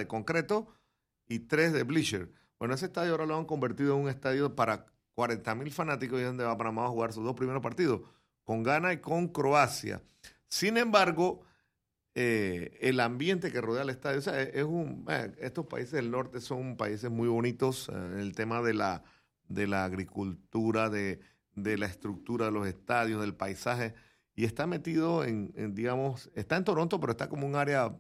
de concreto y 3 de bleacher. Bueno, ese estadio ahora lo han convertido en un estadio para 40,000 fanáticos y es donde va Panamá a jugar sus 2 primeros partidos, con Ghana y con Croacia. Sin embargo, el ambiente que rodea el estadio, o sea, estos países del norte son países muy bonitos en el tema de la agricultura, de la estructura de los estadios, del paisaje, y está metido digamos, está en Toronto, pero está como un área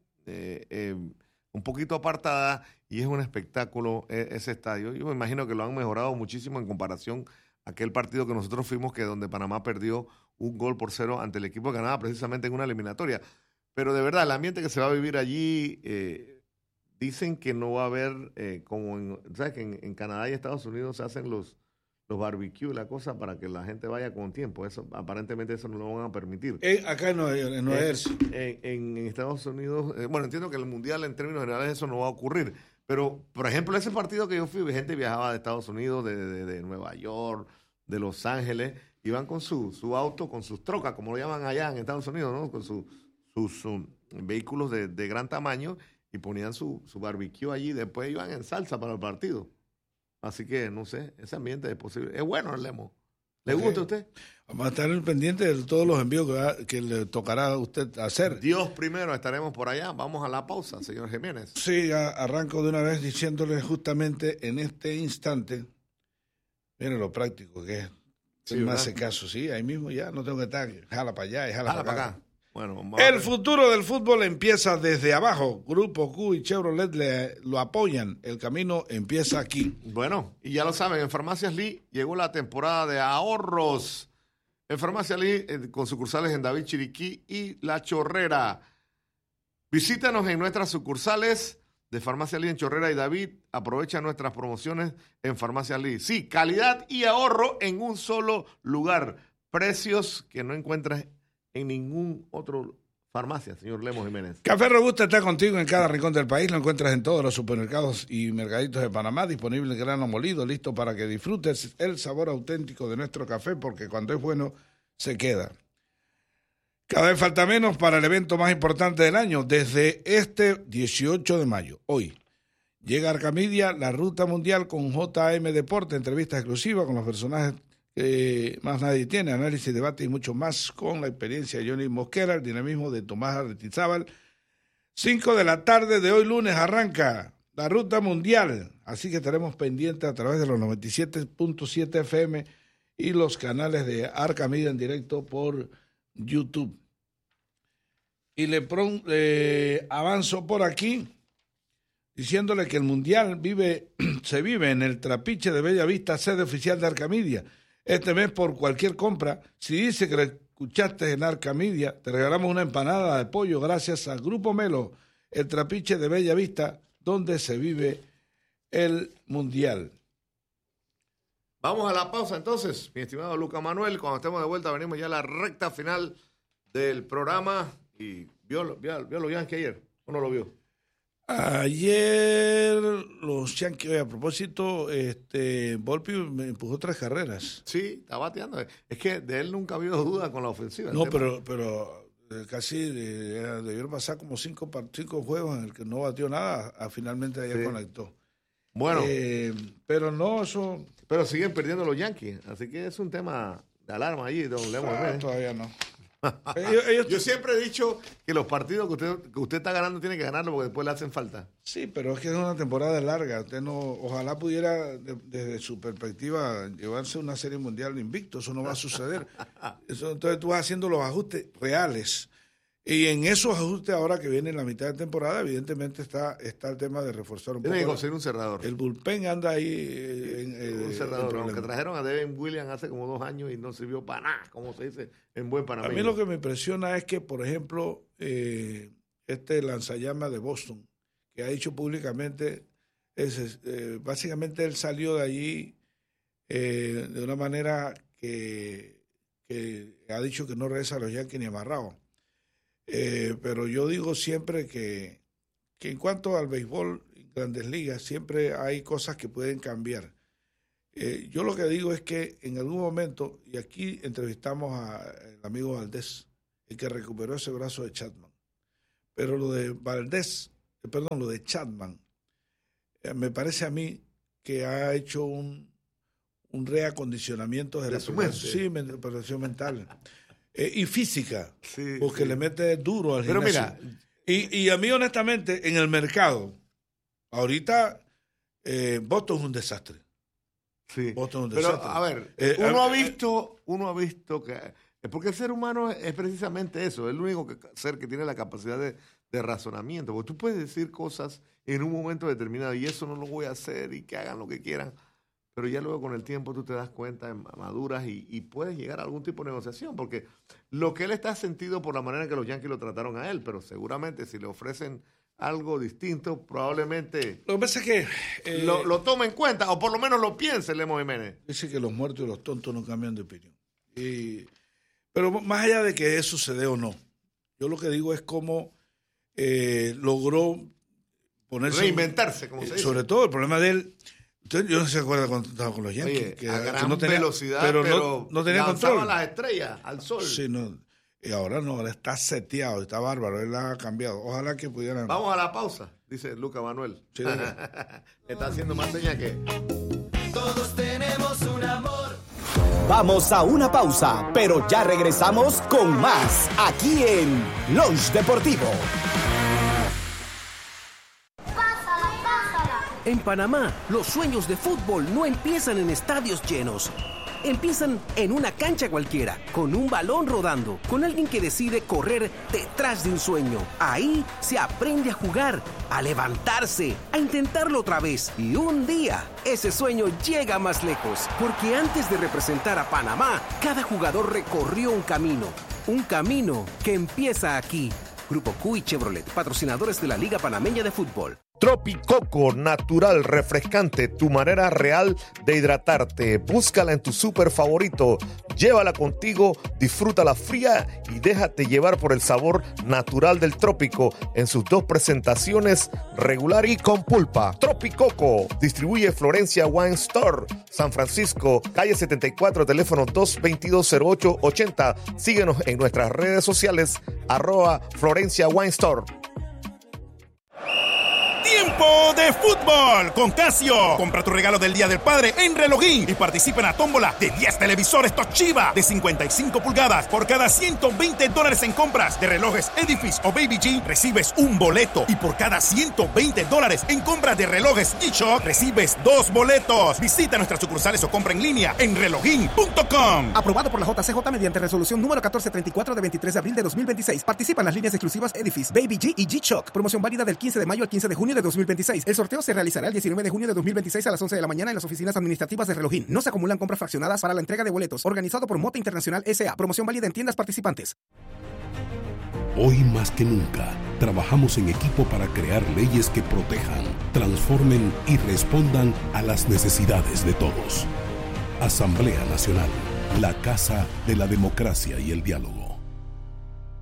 un poquito apartada, y es un espectáculo ese estadio. Yo me imagino que lo han mejorado muchísimo en comparación a aquel partido que nosotros fuimos, que donde Panamá perdió 1-0 ante el equipo de Canadá, precisamente en una eliminatoria. Pero de verdad, el ambiente que se va a vivir allí, dicen que no va a haber, ¿sabes? Que en Canadá y Estados Unidos se hacen los barbecues, la cosa, para que la gente vaya con tiempo. Eso, aparentemente eso no lo van a permitir. Acá en Nueva Jersey. En Estados Unidos, bueno, entiendo que el Mundial en términos generales eso no va a ocurrir. Pero, por ejemplo, ese partido que yo fui, gente viajaba de Estados Unidos, de Nueva York, de Los Ángeles, iban con su auto, con sus trocas, como lo llaman allá en Estados Unidos, ¿no? Con sus vehículos de gran tamaño, y ponían su barbecue allí, después iban en salsa para el partido. Así que, no sé, ese ambiente es posible. Es bueno, Lemo. ¿Le gusta a usted? Vamos a estar pendiente de todos los envíos que le tocará a usted hacer. Dios primero, estaremos por allá. Vamos a la pausa, señor Jiménez. Sí, arranco de una vez diciéndole justamente en este instante, miren lo práctico que es. Sí, me hace caso, sí, ahí mismo ya, no tengo que estar, jala para allá y jala para acá. Bueno, el futuro del fútbol empieza desde abajo. Grupo Q y Chevrolet lo apoyan. El camino empieza aquí. Bueno, y ya lo saben, en Farmacias Lee llegó la temporada de ahorros. En Farmacias Lee, con sucursales en David Chiriquí y La Chorrera. Visítanos en nuestras sucursales de Farmacias Lee en Chorrera y David. Aprovecha nuestras promociones en Farmacias Lee. Sí, calidad y ahorro en un solo lugar. Precios que no encuentras en ningún otro farmacia, señor Lemos Jiménez. Café Robusta está contigo en cada rincón del país. Lo encuentras en todos los supermercados y mercaditos de Panamá. Disponible en grano molido, listo para que disfrutes el sabor auténtico de nuestro café, porque cuando es bueno, se queda. Cada vez falta menos para el evento más importante del año, desde este 18 de mayo. Hoy llega a Arcamedia, la ruta mundial con JM Deporte, entrevista exclusiva con los personajes más nadie tiene, análisis, debate y mucho más con la experiencia de Johnny Mosquera, el dinamismo de Tomás Arretizábal. 5 de la tarde de hoy lunes arranca la ruta mundial, así que estaremos pendientes a través de los 97.7 FM y los canales de Arcamedia en directo por YouTube. Y le avanzo por aquí diciéndole que el mundial se vive en el Trapiche de Bellavista, sede oficial de Arcamedia. Este mes, por cualquier compra, si dice que le escuchaste en Arcamedia, te regalamos una empanada de pollo gracias al Grupo Melo, el Trapiche de Bellavista, donde se vive el Mundial. Vamos a la pausa entonces, mi estimado Luca Manuel. Cuando estemos de vuelta, venimos ya a la recta final del programa. ¿Y vio los Yankees ayer? ¿O no lo vio? Ayer los Yankees, a propósito, Volpi me empujó 3 carreras. Sí, está bateando. Es que de él nunca ha habido duda con la ofensiva. No, pero casi debieron pasar como 5 juegos en el que no batió nada. Finalmente ayer conectó. Bueno. Pero no, eso... Pero siguen perdiendo los Yankees. Así que es un tema de alarma allí, don Lemos. Todavía no. Yo siempre he dicho que los partidos que usted está ganando tiene que ganarlo porque después le hacen falta. Sí, pero es que es una temporada larga. Usted ojalá pudiera desde su perspectiva llevarse una serie mundial invicto. Eso no va a suceder. Entonces tú vas haciendo los ajustes reales. Y en esos ajustes ahora que viene en la mitad de temporada, evidentemente está el tema de reforzar un poco. Tiene que conseguir un cerrador. El bullpen anda ahí. Un cerrador. Aunque trajeron a Devin Williams hace como 2 años y no sirvió para nada, como se dice en buen panameño. A mí lo que me impresiona es que, por ejemplo, este lanzallamas de Boston, que ha dicho públicamente, básicamente él salió de allí de una manera que ha dicho que no regresa a los Yankees ni amarrado. Pero yo digo siempre que en cuanto al béisbol en Grandes Ligas, siempre hay cosas que pueden cambiar. Yo lo que digo es que en algún momento, y aquí entrevistamos al amigo Valdés, el que recuperó ese brazo de Chapman, pero lo de Valdés lo de Chapman, me parece a mí que ha hecho un reacondicionamiento de su mente. Sí, preparación mental. Y física, sí, porque le mete duro al Pero gimnasio. mira, Y a mí, honestamente, en el mercado, ahorita Boston es un desastre. Sí. Boston es un Pero, desastre. a ver, uno ha visto que... Porque el ser humano es precisamente eso, es el único ser que tiene la capacidad de razonamiento. Porque tú puedes decir cosas en un momento determinado y eso no lo voy a hacer y que hagan lo que quieran. Pero ya luego con el tiempo tú te das cuenta, maduras y puedes llegar a algún tipo de negociación, porque lo que él está sentido por la manera en que los Yankees lo trataron a él, pero seguramente si le ofrecen algo distinto, probablemente lo que pasa es que lo tome en cuenta, o por lo menos lo piense Lemo Jiménez. Dice que los muertos y los tontos no cambian de opinión. Pero más allá de que eso se dé o no, yo lo que digo es cómo logró ponerse... Reinventarse, como se dice. Sobre todo el problema de él... Yo no se acuerda cuando estaba con los Yankees. Oye, que a gran no tenía velocidad, pero no tenía control. Las estrellas al sol. Sí, no. Y ahora no, ahora está seteado, está bárbaro, él ha cambiado. Ojalá que pudieran... Vamos a la pausa, dice Luca Manuel. Sí, está haciendo más señas que... Todos tenemos un amor. Vamos a una pausa, pero ya regresamos con más, aquí en Lunch Deportivo. En Panamá, los sueños de fútbol no empiezan en estadios llenos. Empiezan en una cancha cualquiera, con un balón rodando, con alguien que decide correr detrás de un sueño. Ahí se aprende a jugar, a levantarse, a intentarlo otra vez. Y un día, ese sueño llega más lejos. Porque antes de representar a Panamá, cada jugador recorrió un camino. Un camino que empieza aquí. Grupo Q y Chevrolet, patrocinadores de la Liga Panameña de Fútbol. Tropicoco, natural, refrescante, tu manera real de hidratarte. Búscala en tu súper favorito, llévala contigo, disfrútala fría y déjate llevar por el sabor natural del trópico en sus dos presentaciones, regular y con pulpa. Tropicoco, distribuye Florencia Wine Store, San Francisco, calle 74, teléfono 222-0880. Síguenos en nuestras redes sociales, @Florencia Wine Store. Tiempo de fútbol con Casio. Compra tu regalo del Día del Padre en Relojín y participa en la tómbola de 10 televisores Toshiba de 55 pulgadas. Por cada $120 en compras de relojes Edifice o Baby G, recibes un boleto. Y por cada $120 en compras de relojes G-Shock, recibes 2 boletos. Visita nuestras sucursales o compra en línea en relojín.com. Aprobado por la JCJ mediante resolución número 1434 de 23 de abril de 2026. Participa en las líneas exclusivas Edifice, Baby G y G-Shock. Promoción válida del 15 de mayo al 15 de junio de 2026. El sorteo se realizará el 19 de junio de 2026 a las 11 de la mañana en las oficinas administrativas de Relojín. No se acumulan compras fraccionadas para la entrega de boletos. Organizado por Mota Internacional S.A. Promoción válida en tiendas participantes. Hoy más que nunca, trabajamos en equipo para crear leyes que protejan, transformen y respondan a las necesidades de todos. Asamblea Nacional, la casa de la democracia y el diálogo.